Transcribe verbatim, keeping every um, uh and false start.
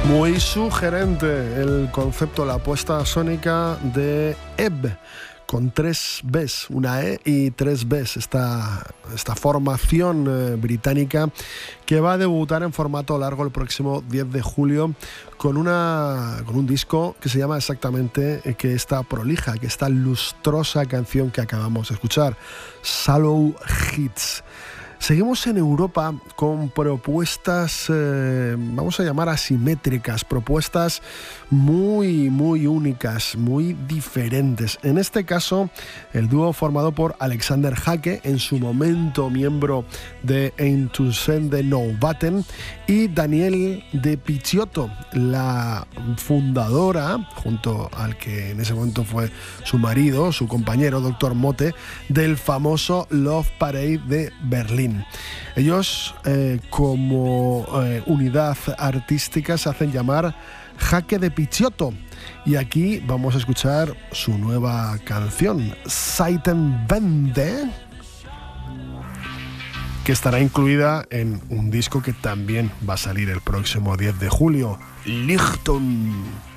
Muy sugerente el concepto, la apuesta sónica de Ebb, con tres Bs, una E y tres Bs, esta, esta formación eh, británica que va a debutar en formato largo el próximo diez de julio con, una, con un disco que se llama exactamente eh, que esta prolija, que esta lustrosa canción que acabamos de escuchar, Shallow Hits. Seguimos en Europa con propuestas, eh, vamos a llamar asimétricas, propuestas muy, muy únicas, muy diferentes. En este caso, el dúo formado por Alexander Hake, en su momento miembro de Eintusen de Noubaten, y Daniel de Picciotto, la fundadora, junto al que en ese momento fue su marido, su compañero, doctor Mote, del famoso Love Parade de Berlín. Ellos, eh, como eh, unidad artística, se hacen llamar Hake de Picciotto. Y aquí vamos a escuchar su nueva canción, Seitenwende, que estará incluida en un disco que también va a salir el próximo diez de julio, Lichtung.